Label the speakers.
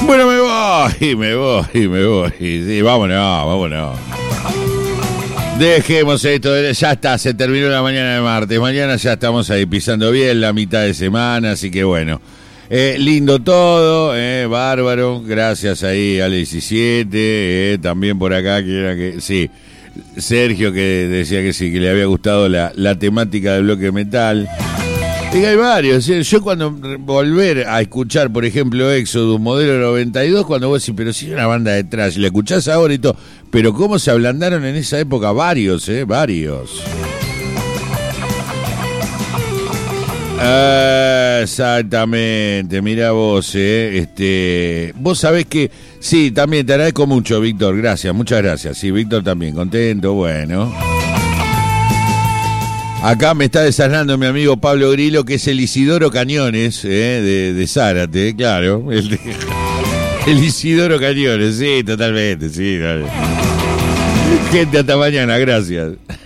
Speaker 1: Bueno, me voy. Sí, vámonos. Dejemos esto, ya está, se terminó la mañana de martes. Mañana ya estamos ahí pisando bien la mitad de semana, así que bueno. Lindo todo, bárbaro. Gracias ahí al 17, también por acá, sí. Sergio que decía que sí, que le había gustado la temática del bloque metal. Y hay varios, yo cuando volver a escuchar, por ejemplo, Éxodo, modelo 92, cuando vos decís, pero si es una banda de trash, la escuchás ahora y todo, pero cómo se ablandaron en esa época, varios. Exactamente, mirá vos, vos sabés que, sí, también te agradezco mucho, Víctor, muchas gracias, sí, Víctor también, contento, bueno. Acá me está desasnando mi amigo Pablo Grillo, que es el Isidoro Cañones, de Zárate, claro. El Isidoro Cañones, sí, totalmente, sí. Dale. Gente, hasta mañana, gracias.